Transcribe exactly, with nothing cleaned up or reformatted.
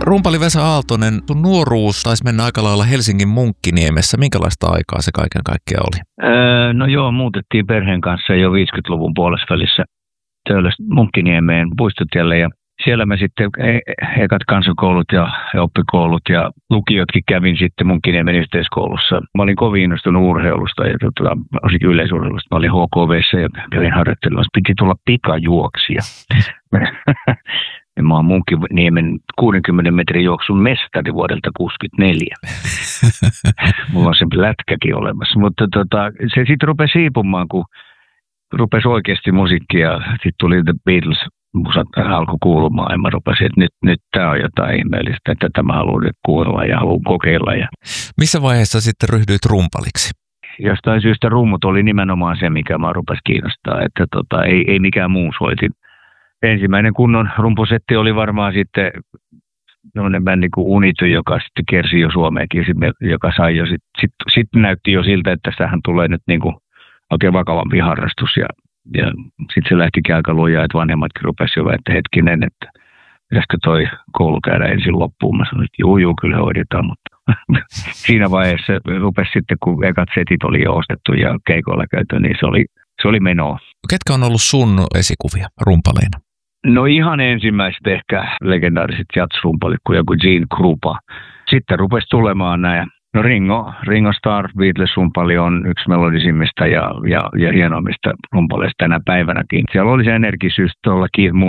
Rumpali Vesa Aaltonen, sun nuoruus taisi mennä aika lailla Helsingin Munkkiniemessä. Minkälaista aikaa se kaiken kaikkiaan oli? Öö, no joo, muutettiin perheen kanssa jo viisikymmentäluvun puolesvälissä Töölöstä Munkkiniemeen puistotielle ja siellä mä sitten e- ekat kansakoulut ja, ja oppikoulut ja lukiotkin kävin sitten Munkkiniemen yhteiskoulussa. Mä olin kovin innostunut urheilusta ja tota, osinkin yleisurheilusta. Mä olin H K V:ssä ja kävin harjoittelussa. Piti tulla pikajuoksija. Mä oon Munkkiniemen kuudenkymmenen metrin juoksun mestari vuodelta kuusikymmentäneljä. Mulla on se lätkäkin olemassa. Mutta tota, se sitten rupesi hiipumaan, kun rupesi oikeasti musiikkia. Sitten tuli The Beatles. Musat alkoi kuulumaan ja mä rupesin, että nyt, nyt tämä on jotain ihmeellistä, että tämä haluan nyt kuulla ja haluan kokeilla. Ja missä vaiheessa sitten ryhdyit rumpaliksi? Jostain syystä rummut oli nimenomaan se, mikä mä rupesi kiinnostaa, että tota, ei, ei mikään muu soitin. Ensimmäinen kunnon rumpusetti oli varmaan sitten sellainen bändi kuin Unity, joka sitten kersi jo Suomeenkin, joka sai jo sitten sit, sit näytti jo siltä, että tästähän tulee nyt niin kuin oikein vakavampi harrastus ja Ja sitten se lähtikin aika lujaa, että vanhemmatkin rupesivat jo, että hetkinen, että pitäisikö toi koulu käydä ensin loppuun. Mä sanoin, että juu, juu, kyllä hoidetaan, mutta siinä vaiheessa rupesi sitten, kun ekat setit oli jo ostettu ja keikoilla käyty, niin se oli, se oli menoa. Ketkä on ollut sun esikuvia rumpaleina? No ihan ensimmäiset ehkä legendaariset jazz-rumpalit kuin joku Gene Krupa. Sitten rupesi tulemaan nämä. No Ringo, Ringo Starr, Beatles-rumpali on yksi melodisimmista ja, ja, ja hienoimmista rumpaleista tänä päivänäkin. Siellä oli se energisyys tuolla Keith